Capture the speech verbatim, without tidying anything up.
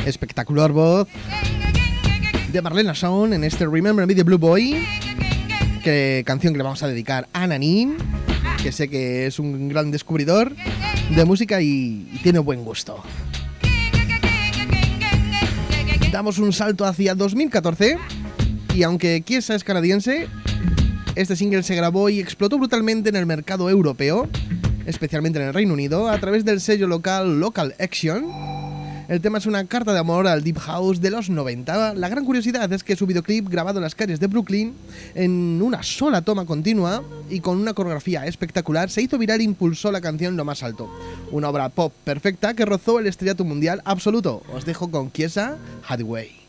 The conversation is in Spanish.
Espectacular voz de Marlena Shawn en este Remember Me de Blue Boy, que canción que le vamos a dedicar a Nanin, que sé que es un gran descubridor de música y, y tiene buen gusto. Damos un salto hacia dos mil catorce y aunque Chiesa es canadiense, este single se grabó y explotó brutalmente en el mercado europeo, especialmente en el Reino Unido, a través del sello local Local Action. El tema es una carta de amor al Deep House de los noventa. La gran curiosidad es que su videoclip, grabado en las calles de Brooklyn, en una sola toma continua y con una coreografía espectacular, se hizo viral e impulsó la canción lo más alto. Una obra pop perfecta que rozó el estrellato mundial absoluto. Os dejo con Chiesa, Hathaway.